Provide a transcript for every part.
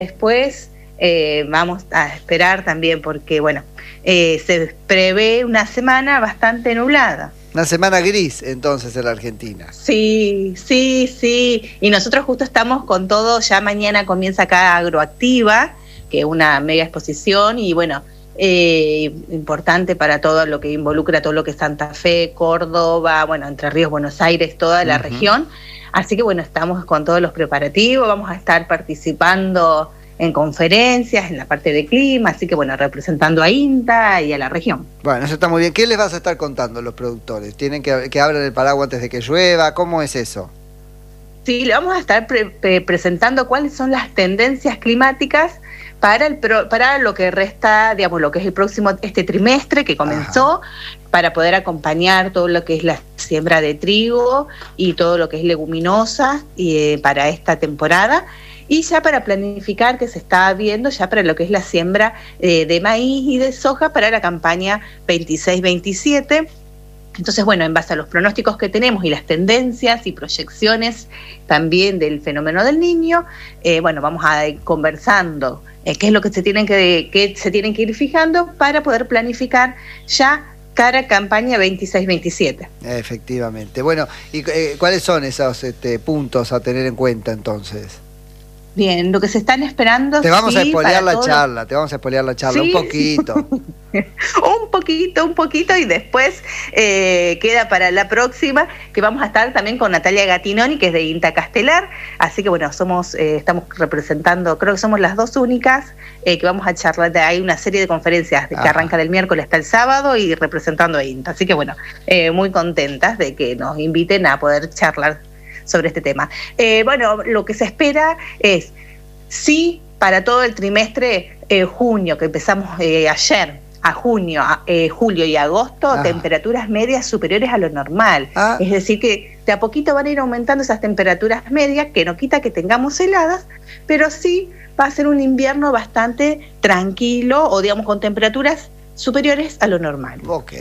después vamos a esperar también porque, bueno, se prevé una semana bastante nublada. Una semana gris, entonces, en la Argentina. Sí. Y nosotros justo estamos con todo, ya mañana comienza acá Agroactiva, que es una mega exposición, y bueno, importante para todo lo que involucra todo lo que es Santa Fe, Córdoba, bueno, Entre Ríos, Buenos Aires, toda la región. Así que bueno, estamos con todos los preparativos, vamos a estar participando en conferencias, en la parte de clima, así que bueno, representando a INTA y a la región. Bueno, eso está muy bien. ¿Qué les vas a estar contando los productores? ¿Tienen que abran el paraguas antes de que llueva? ¿Cómo es eso? Sí, le vamos a estar presentando cuáles son las tendencias climáticas para lo que resta, digamos, lo que es el próximo, este trimestre que comenzó, para poder acompañar todo lo que es la siembra de trigo y todo lo que es leguminosa para esta temporada. Y ya para planificar, que se está viendo ya para lo que es la siembra de maíz y de soja para la campaña 26-27. Entonces, bueno, en base a los pronósticos que tenemos y las tendencias y proyecciones también del fenómeno del Niño, bueno, vamos a ir conversando qué es lo que se tienen que ir fijando para poder planificar ya cara campaña 26-27. Efectivamente. Bueno, ¿y cuáles son esos puntos a tener en cuenta entonces? Bien, lo que se están esperando... Te vamos a espolear la charla, ¿sí? Un poquito. un poquito, y después queda para la próxima, que vamos a estar también con Natalia Gattinoni, que es de INTA Castelar, así que bueno, estamos representando, creo que somos las dos únicas que vamos a charlar. Hay una serie de conferencias que arranca del miércoles hasta el sábado y representando a INTA, así que bueno, muy contentas de que nos inviten a poder charlar sobre este tema. Bueno, lo que se espera es, sí, para todo el trimestre junio, que empezamos ayer, a junio, julio y agosto, temperaturas medias superiores a lo normal. Es decir, que de a poquito van a ir aumentando esas temperaturas medias, que no quita que tengamos heladas, pero sí va a ser un invierno bastante tranquilo, o digamos con temperaturas superiores a lo normal.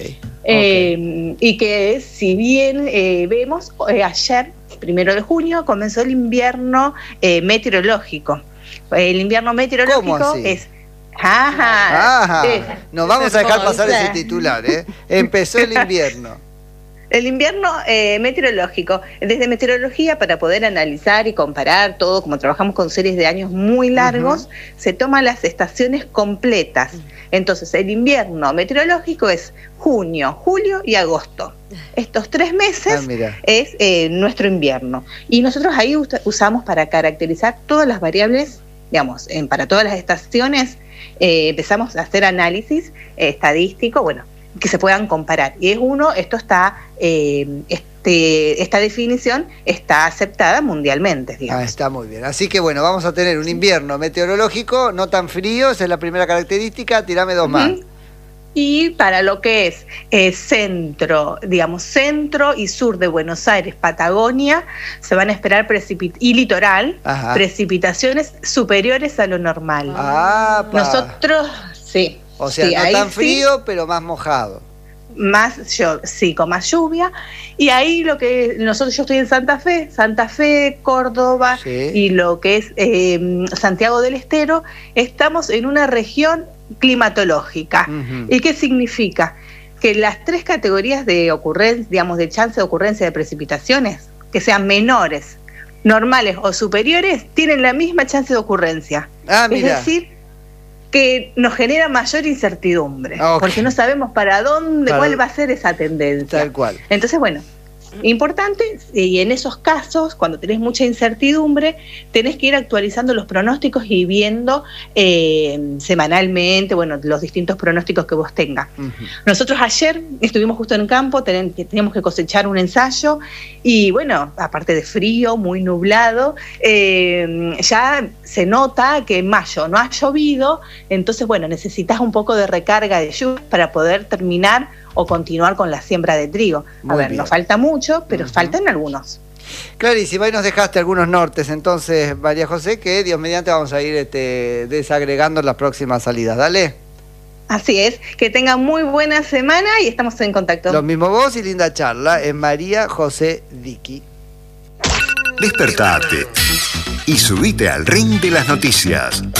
Y que si bien vemos, ayer, 1 de junio, comenzó el invierno meteorológico. El invierno meteorológico es... Nos vamos a dejar pasar ese titular, Empezó el invierno. El invierno meteorológico, desde meteorología, para poder analizar y comparar todo, como trabajamos con series de años muy largos, se toman las estaciones completas. Entonces, el invierno meteorológico es junio, julio y agosto. Estos 3 meses es nuestro invierno. Y nosotros ahí usamos para caracterizar todas las variables, digamos, para todas las estaciones, empezamos a hacer análisis estadístico, bueno, que se puedan comparar. Y esto está, esta definición está aceptada mundialmente, digamos. Está muy bien. Así que bueno, vamos a tener un invierno meteorológico no tan frío, esa es la primera característica. Tirame 2 más. Y para lo que es centro y sur de Buenos Aires, Patagonia, se van a esperar y litoral, precipitaciones superiores a lo normal. Nosotros, sí. O sea, no tan frío, pero más mojado. Con más lluvia. Y ahí yo estoy en Santa Fe, Córdoba, y lo que es Santiago del Estero, estamos en una región climatológica. ¿Y qué significa? Que las 3 categorías de ocurrencia, digamos, de chance de ocurrencia de precipitaciones, que sean menores, normales o superiores, tienen la misma chance de ocurrencia. Es decir, que nos genera mayor incertidumbre, porque no sabemos cuál va a ser esa tendencia. Tal cual. Entonces, bueno, importante, y en esos casos, cuando tenés mucha incertidumbre, tenés que ir actualizando los pronósticos y viendo semanalmente, bueno, los distintos pronósticos que vos tengas. Nosotros ayer estuvimos justo en campo, teníamos que cosechar un ensayo, y bueno, aparte de frío, muy nublado, ya se nota que en mayo no ha llovido, entonces bueno, necesitas un poco de recarga de lluvia para poder terminar o continuar con la siembra de trigo. Nos falta mucho, pero faltan algunos. Clarísimo, ahí nos dejaste algunos nortes, entonces, María José, que Dios mediante vamos a ir desagregando las próximas salidas. Dale. Así es, que tengan muy buena semana y estamos en contacto. Lo mismo vos y linda charla, es María José Diqui. Despertate. y subite al ring de las noticias.